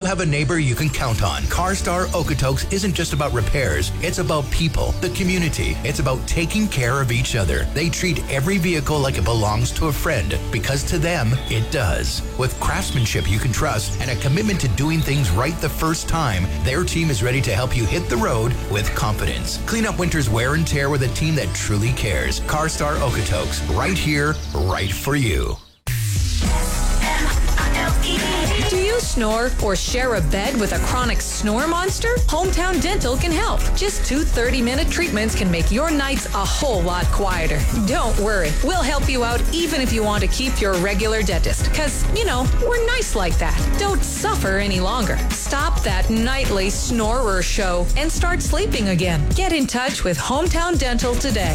have a neighbor you can count on. CarStar Okotoks isn't just about repairs. It's about people, the community. It's about taking care of each other. They treat every vehicle like it belongs to a friend, because to them, it does. With craftsmanship you can trust and a commitment to doing things right the first time, their team is ready to help you hit the road with confidence. Clean up winter's wear and tear with a team that truly cares. CarStar Okotoks, right here, right for you. Do you snore or share a bed with a chronic snore monster? Hometown Dental can help. Just 2 30-minute treatments can make your nights a whole lot quieter. Don't worry. We'll help you out even if you want to keep your regular dentist. Because, we're nice like that. Don't suffer any longer. Stop that nightly snorer show and start sleeping again. Get in touch with Hometown Dental today.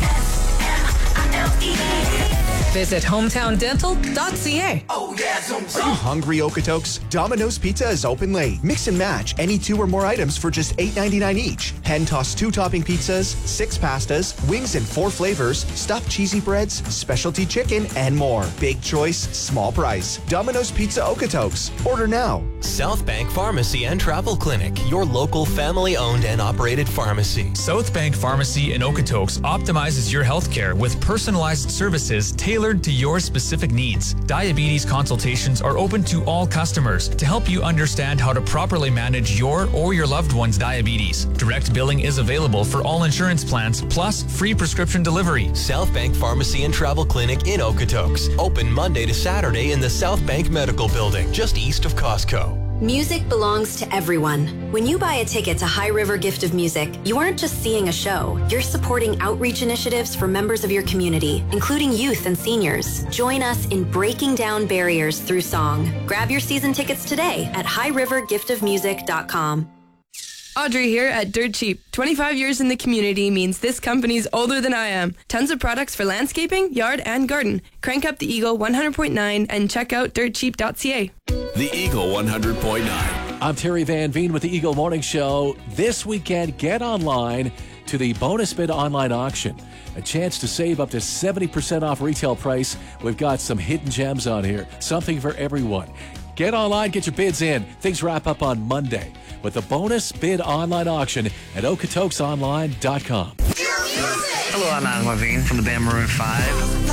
Visit hometowndental.ca. Are you hungry, Okotoks? Domino's Pizza is open late. Mix and match any 2 or more items for just $8.99 each. Hand-tossed 2-topping pizzas, 6 pastas, wings in 4 flavors, stuffed cheesy breads, specialty chicken, and more. Big choice, small price. Domino's Pizza Okotoks. Order now. South Bank Pharmacy and Travel Clinic, your local family-owned and operated pharmacy. South Bank Pharmacy in Okotoks optimizes your healthcare with personalized services tailored to your specific needs. Diabetes consultations are open to all customers to help you understand how to properly manage your or your loved one's diabetes. Direct billing is available for all insurance plans, plus free prescription delivery. South Bank Pharmacy and Travel Clinic in Okotoks. Open Monday to Saturday in the South Bank Medical Building, just east of Costco. Music belongs to everyone. When you buy a ticket to High River Gift of Music, you aren't just seeing a show. You're supporting outreach initiatives for members of your community, including youth and seniors. Join us in breaking down barriers through song. Grab your season tickets today at highrivergiftofmusic.com. Audrey here at Dirt Cheap. 25 years in the community means this company's older than I am. Tons of products for landscaping, yard, and garden. Crank up the Eagle 100.9 and check out dirtcheap.ca. The Eagle 100.9. I'm Terry Van Veen with the Eagle Morning Show. This weekend, get online to the Bonus Bid online auction. A chance to save up to 70% off retail price. We've got some hidden gems on here. Something for everyone. Get online, get your bids in. Things wrap up on Monday with the Bonus Bid online auction at okotokesonline.com. Hello, I'm Adam Levine from the band Maroon 5.